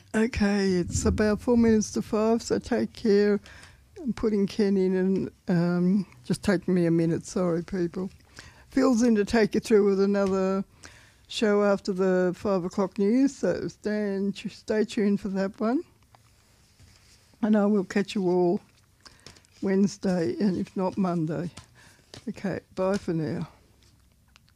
Okay, it's about 4 minutes to 5, so take care. I'm putting Ken in and just taking me a minute. Sorry, people. Phil's in to take you through with another show after the 5 o'clock news, so stay tuned for that one. And I will catch you all Wednesday, and if not Monday. Okay, bye for now.